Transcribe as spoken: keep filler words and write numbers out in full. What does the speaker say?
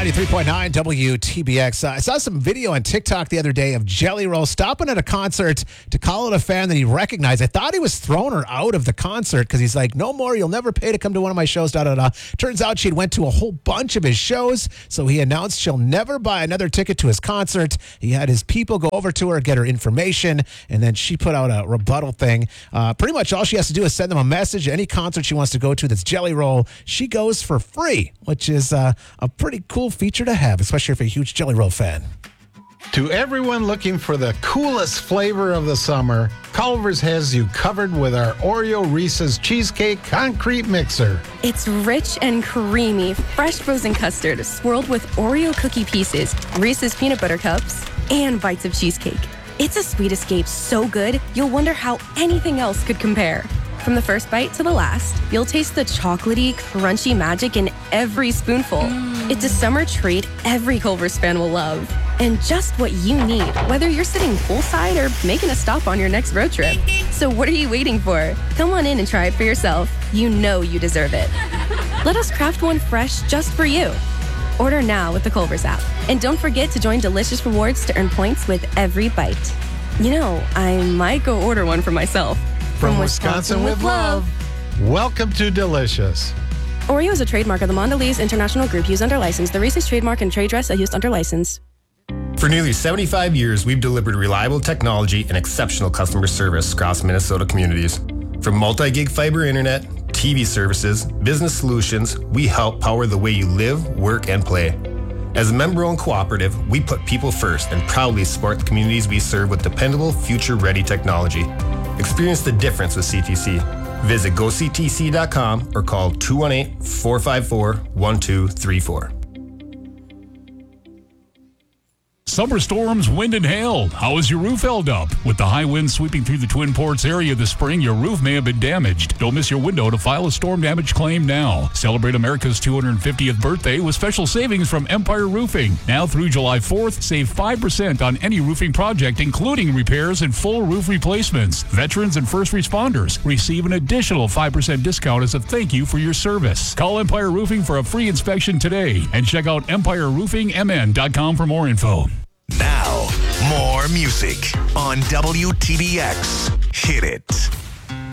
ninety-three point nine W T B X. Uh, I saw some video on TikTok the other day of Jelly Roll stopping at a concert to call out a fan that he recognized. I thought he was throwing her out of the concert because he's like, no more, you'll never pay to come to one of my shows, da da da. Turns out she'd went to a whole bunch of his shows, so he announced she'll never buy another ticket to his concert. He had his people go over to her, get her information, and then she put out a rebuttal thing. Uh, pretty much all she has to do is send them a message. Any concert she wants to go to that's Jelly Roll, she goes for free, which is uh, a pretty cool feature to have, especially if you're a huge Jelly Roll fan. To everyone looking for the coolest flavor of the summer, Culver's has you covered with our Oreo Reese's Cheesecake Concrete Mixer. It's rich and creamy, fresh frozen custard swirled with Oreo cookie pieces, Reese's peanut butter cups, and bites of cheesecake. It's a sweet escape so good, you'll wonder how anything else could compare. From the first bite to the last, you'll taste the chocolatey, crunchy magic in every spoonful. Mm. It's a summer treat every Culver's fan will love. And just what you need, whether you're sitting poolside or making a stop on your next road trip. So what are you waiting for? Come on in and try it for yourself. You know you deserve it. Let us craft one fresh just for you. Order now with the Culver's app. And don't forget to join Delicious Rewards to earn points with every bite. You know, I might go order one for myself. From, From Wisconsin, Wisconsin with love. love. Welcome to Delicious. Oreo is a trademark of the Mondelez International Group used under license. The Reese's trademark and trade dress are used under license. For nearly seventy-five years, we've delivered reliable technology and exceptional customer service across Minnesota communities. From multi-gig fiber internet, T V services, business solutions, we help power the way you live, work, and play. As a member-owned cooperative, we put people first and proudly support the communities we serve with dependable, future-ready technology. Experience the difference with C T C. Visit go c t c dot com or call two one eight, four five four, one two three four. Summer storms, wind, and hail. How is your roof held up? With the high winds sweeping through the Twin Ports area this spring, your roof may have been damaged. Don't miss your window to file a storm damage claim now. Celebrate America's two hundred fiftieth birthday with special savings from Empire Roofing. Now through July fourth, save five percent on any roofing project, including repairs and full roof replacements. Veterans and first responders receive an additional five percent discount as a thank you for your service. Call Empire Roofing for a free inspection today and check out empire roofing m n dot com for more info. Now, more music on W T B X. Hit it.